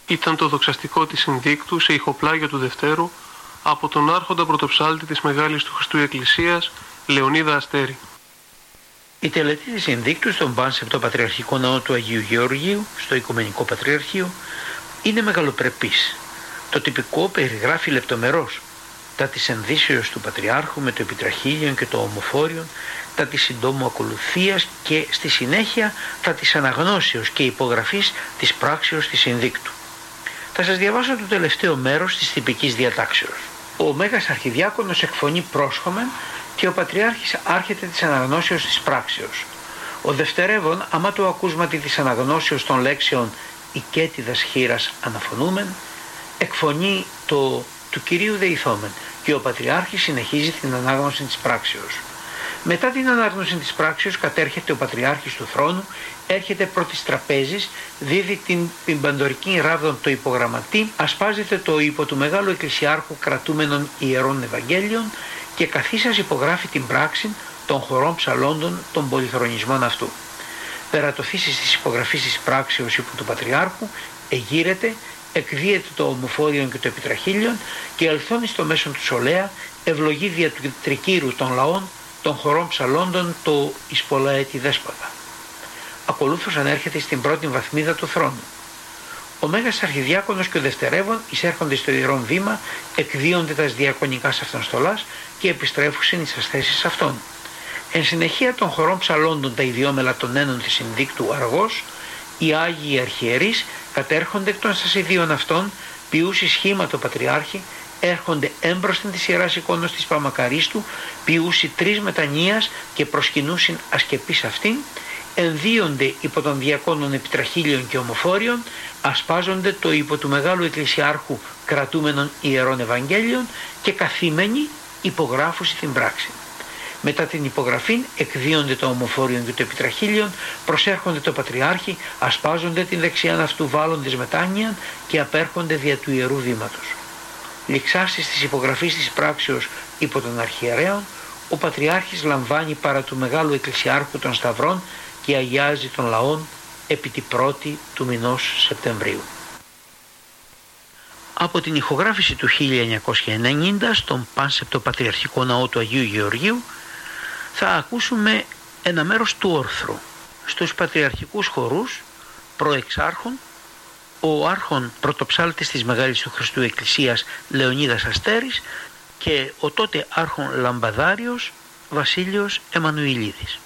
Ήταν το δοξαστικό της συνδίκτου σε ηχοπλάγιο του Δευτέρου από τον άρχοντα πρωτοψάλτη της Μεγάλης του Χριστού Εκκλησίας, Λεωνίδα Αστέρη. Η τελετή της συνδίκτου στον Πάνσεπτο Πατριαρχικό Ναό του Αγίου Γεωργίου, στο Οικουμενικό Πατριαρχείο, είναι μεγαλοπρεπής. Το τυπικό περιγράφει λεπτομερώς τα της ενδύσεως του Πατριάρχου με το Επιτραχύλιον και το Ομοφόριον, τα της συντόμου ακολουθίας και στη συνέχεια τα της αναγνώσεως και υπογραφής της πράξεως της συνδίκτου. Θα σας διαβάσω το τελευταίο μέρος της τυπικής διατάξεως. Ο Μέγας Αρχιδιάκονος εκφωνεί πρόσχομεν και ο Πατριάρχης άρχεται της αναγνώσεως της πράξεως. Ο δευτερεύων, άμα το ακούσματι της αναγνώσεως των λέξεων «οικέτιδας χείρας αναφωνούμεν», εκφωνεί το «του Κυρίου δεηθόμεν» και ο Πατριάρχης συνεχίζει την ανάγνωση της πράξεως. Μετά την ανάγνωση της πράξεως κατέρχεται ο Πατριάρχης του θρόνου, έρχεται προ της τραπέζης, δίδει την πιμπαντορική ράβδον το υπογραμματή, ασπάζεται το υπό του Μεγάλου Εκκλησιάρχου κρατούμενων Ιερών Ευαγγέλιων και καθίσας υπογράφει την πράξη των χωρών ψαλόντων των πολυθρονισμών αυτού. Περατωθήσεις της υπογραφής της πράξεως υπό του Πατριάρχου, εγείρεται, εκδίεται το Ομοφόριον και το Επιτραχύλιον και ελθώνει στο μέσον του Σολέα, ευλογεί δια του τρικύρου των λαών των χωρών ψαλόντων το εις πολλά έτη δέσποτα. Ακολούθως ανέρχεται στην πρώτη βαθμίδα του θρόνου. Ο Μέγας Αρχιδιάκονος και ο Δευτερεύων εισέρχονται στο ιερόν βήμα, εκδίονται τας διακονικάς αυτών στολάς και επιστρέφουσιν εις τας θέσεις αυτών. Εν συνεχεία των χωρών ψαλόντων τα ιδιόμελα των ένων της συνδίκτου αργός, οι Άγιοι Αρχιερείς κατέρχονται εκ των στασιδίων αυτών, ποιούσι σχήμα το Πατριάρχη, έρχονται έμπροσθεν της Ιεράς Εικόνος της Παμακαρίστου, ποιούσι τρεις μετανοίας και προσκυνούσιν ασκεπής αυτήν, ενδύονται υπό των διακόνων Επιτραχύλιων και Ομοφόριων, ασπάζονται το υπό του Μεγάλου Εκκλησιάρχου κρατούμενων Ιερών Ευαγγέλιων και καθήμενοι υπογράφουσι την πράξη. Μετά την υπογραφή εκδίονται το Ομοφόριον και το Επιτραχύλιον, προσέρχονται το Πατριάρχη, ασπάζονται την δεξιάν αυτού βάλλοντες μετάνοιαν και απέρχονται δια του Ιερού Βήματος. Ληξάστης της υπογραφής της πράξεως υπό των αρχιερέων, ο Πατριάρχης λαμβάνει παρά του Μεγάλου Εκκλησιάρχου των Σταυρών και αγιάζει των λαών επί τη 1η του μηνός Σεπτεμβρίου. Από την ηχογράφηση του 1990 στον Πάνσεπτο Πατριαρχικό Ναό του Αγίου Γεωργίου θα ακούσουμε ένα μέρος του όρθρου. Στους πατριαρχικούς χορούς προεξάρχων ο άρχον πρωτοψάλτης της Μεγάλης του Χριστού Εκκλησίας Λεωνίδας Αστέρης και ο τότε άρχον λαμπαδάριος Βασίλειος Εμμανουηλίδης.